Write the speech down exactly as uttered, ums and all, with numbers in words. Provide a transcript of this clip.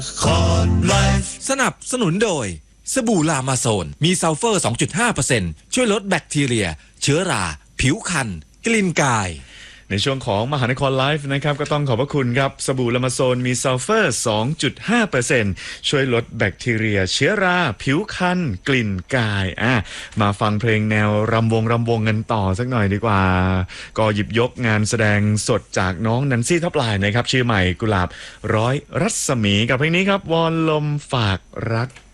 สนับสนุนโดยสบู่ลามาโซนมีซัลเฟอร์ สองจุดห้าเปอร์เซ็นต์ ช่วยลดแบคทีเรียเชื้อราผิวคันกลิ่นกายในช่วงของมหานครไลฟ์นะครับก็ต้องขอบพระคุณครับสบู่ลามาโซนมีซัลเฟอร์ สองจุดห้าเปอร์เซ็นต์ ช่วยลดแบคทีเรียเชื้อราผิวคันกลิ่นกายอ่ะมาฟังเพลงแนวรำวงรำวงกันต่อสักหน่อยดีกว่าก็หยิบยกงานแสดงสดจากน้องนันซี่ท็อปไลน์นะครับชื่อใหม่กุหลาบร้อยรัศมีกับเพลงนี้ครับวอนลมฝากรัก